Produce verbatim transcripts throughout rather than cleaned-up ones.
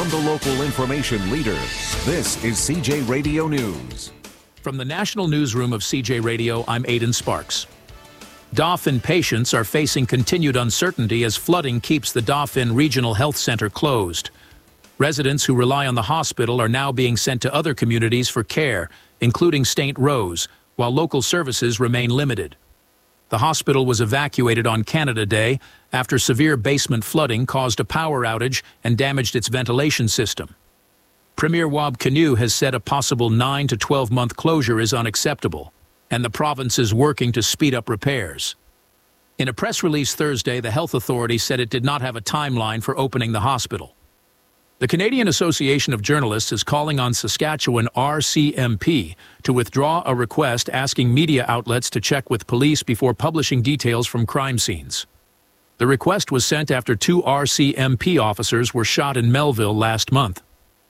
From the local information leader, this is C J Radio News. From the National Newsroom of C J Radio, I'm Aidan Sparks. Dauphin patients are facing continued uncertainty as flooding keeps the Dauphin Regional Health Center closed. Residents who rely on the hospital are now being sent to other communities for care, including Saint Rose, while local services remain limited. The hospital was evacuated on Canada Day after severe basement flooding caused a power outage and damaged its ventilation system. Premier Wab Kinew has said a possible nine to twelve month closure is unacceptable, and the province is working to speed up repairs. In a press release Thursday, the health authority said it did not have a timeline for opening the hospital. The Canadian Association of Journalists is calling on Saskatchewan R C M P to withdraw a request asking media outlets to check with police before publishing details from crime scenes. The request was sent after two R C M P officers were shot in Melville last month.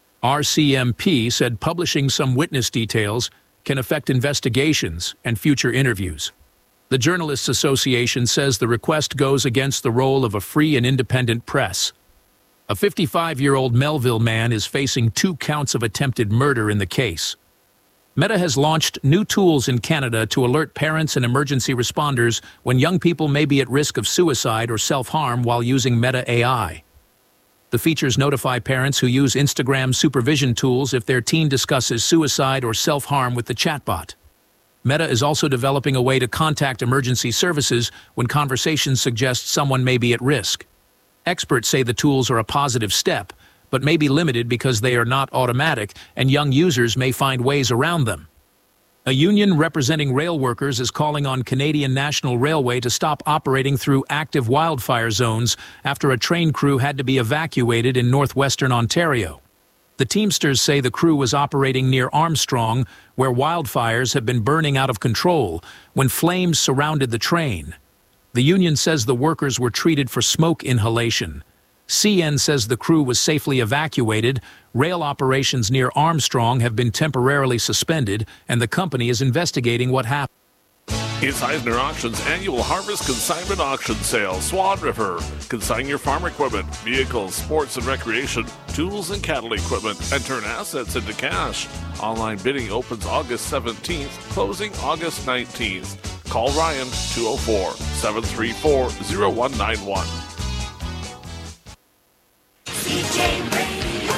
R C M P said publishing some witness details can affect investigations and future interviews. The Journalists Association says the request goes against the role of a free and independent press. A fifty-five-year-old Melville man is facing two counts of attempted murder in the case. Meta has launched new tools in Canada to alert parents and emergency responders when young people may be at risk of suicide or self-harm while using Meta A I. The features notify parents who use Instagram supervision tools if their teen discusses suicide or self-harm with the chatbot. Meta is also developing a way to contact emergency services when conversations suggest someone may be at risk. Experts say the tools are a positive step, but may be limited because they are not automatic and young users may find ways around them. A union representing rail workers is calling on Canadian National Railway to stop operating through active wildfire zones after a train crew had to be evacuated in northwestern Ontario. The Teamsters say the crew was operating near Armstrong, where wildfires have been burning out of control, when flames surrounded the train. The union says the workers were treated for smoke inhalation. C N says the crew was safely evacuated. Rail operations near Armstrong have been temporarily suspended, and the company is investigating what happened. It's Eisner Auctions annual Harvest Consignment Auction Sale, Swan River. Consign your farm equipment, vehicles, sports and recreation, tools and cattle equipment, and turn assets into cash. Online bidding opens August seventeenth, closing August nineteenth. Call Ryan, two oh four, seven three four, oh one nine one. C J Radio,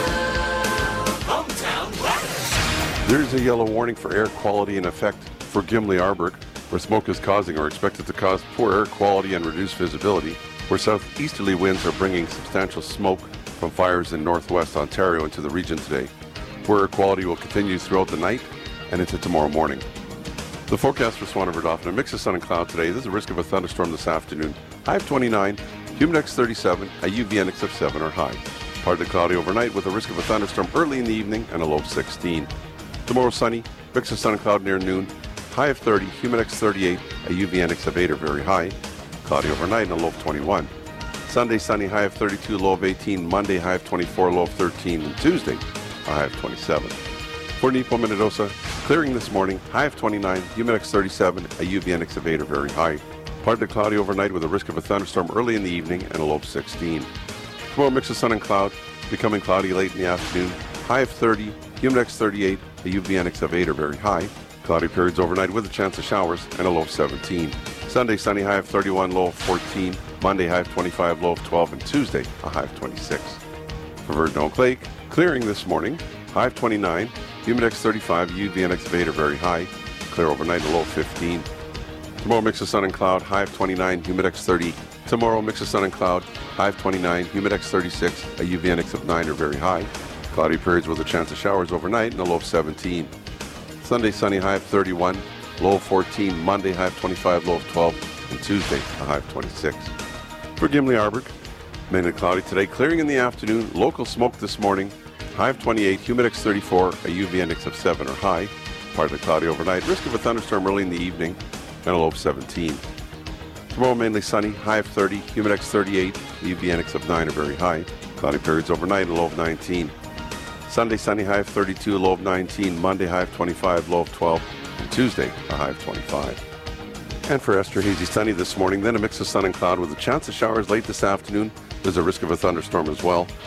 hometown weather. There's a yellow warning for air quality in effect for Gimli Arborg, where smoke is causing or expected to cause poor air quality and reduced visibility, where southeasterly winds are bringing substantial smoke from fires in northwest Ontario into the region today. Poor air quality will continue throughout the night and into tomorrow morning. The forecast for Swan River Dauphin, a mix of sun and cloud today. There's a risk of a thunderstorm this afternoon. High of twenty-nine, humid index thirty-seven, a U V index of seven or high. Partly cloudy overnight with a risk of a thunderstorm early in the evening and a low of sixteen. Tomorrow sunny, mix of sun and cloud near noon. High of thirty, humid index thirty-eight, a U V index of eight or very high. Cloudy overnight and a low of twenty-one. Sunday sunny, high of thirty-two, low of eighteen. Monday high of twenty-four, low of thirteen. And Tuesday, a high of twenty-seven. For Nepo Minnedosa, clearing this morning, high of twenty-nine, humid index thirty-seven, a U V index of eight or very high. Partly cloudy overnight with a risk of a thunderstorm early in the evening and a low of sixteen. Tomorrow mix of sun and cloud, becoming cloudy late in the afternoon. High of thirty, humid index thirty-eight, a U V index of eight or very high. Cloudy periods overnight with a chance of showers and a low of seventeen. Sunday sunny, high of thirty-one, low of fourteen. Monday high of twenty-five, low of twelve. And Tuesday a high of twenty-six. For Verdun Oak Lake, clearing this morning, high of twenty-nine, humid index thirty-five, U V index of eight or very high. Clear overnight, a low of fifteen. Tomorrow mix of sun and cloud, high of twenty-nine, humid index thirty. Tomorrow mix of sun and cloud, high of twenty-nine, humid index thirty-six, a U V index of nine or very high. Cloudy periods with a chance of showers overnight and a low of seventeen. Sunday sunny, high of thirty-one, low of fourteen. Monday high of twenty-five, low of twelve. And Tuesday a high of twenty-six. For Gimli Arborg, mainly cloudy today, clearing in the afternoon. Local smoke this morning, high of twenty-eight, humid index thirty-four, a U V index of seven or high. Partly cloudy overnight, risk of a thunderstorm early in the evening and a low of seventeen. Tomorrow mainly sunny, high of thirty, humid index thirty-eight, U V index of nine or very high. Cloudy periods overnight, a low of nineteen. Sunday sunny, high of thirty-two, low of nineteen. Monday high of twenty-five, low of twelve. And Tuesday a high of twenty-five. And for Esther, hazy sunny this morning, then a mix of sun and cloud with a chance of showers late this afternoon. There's a risk of a thunderstorm as well.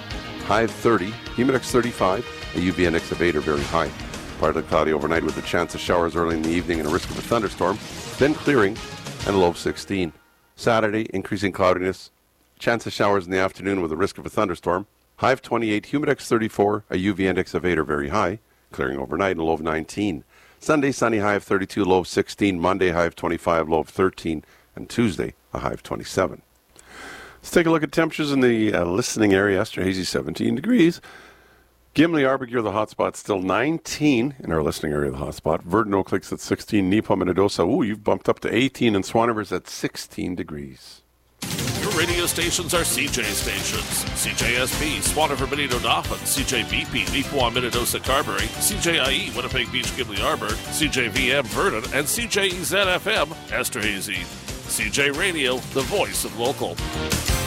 high of thirty. Humidix thirty-five. A U V index of eight or very high. Partly cloudy overnight with a chance of showers early in the evening and a risk of a thunderstorm. Then clearing and a low of sixteen. Saturday, increasing cloudiness. Chance of showers in the afternoon with a risk of a thunderstorm. High of twenty-eight. Humidix thirty-four. A U V index of eight or very high. Clearing overnight and a low of nineteen. Sunday, sunny, high of thirty-two, low of sixteen. Monday, high of twenty-five, low of thirteen. And Tuesday, a high of twenty-seven. Let's take a look at temperatures in the uh, listening area. Esterhazy, seventeen degrees. Gimli, Arbor, the hot spot, still nineteen in our listening area, the hot spot. Verdun, Oak Lakes at sixteen. Neepaw, Minnedosa, ooh, you've bumped up to eighteen. And Swan River's at sixteen degrees. Your radio stations are C J stations. C J S P, Swan River, Benito, Dauphin. C J B P, Neepaw, Minnedosa, Carberry. C J I E, Winnipeg Beach, Gimli, Arbor. C J V M, Verdun. And C J E Z F M, Esterhazy. C J Radio, the voice of local.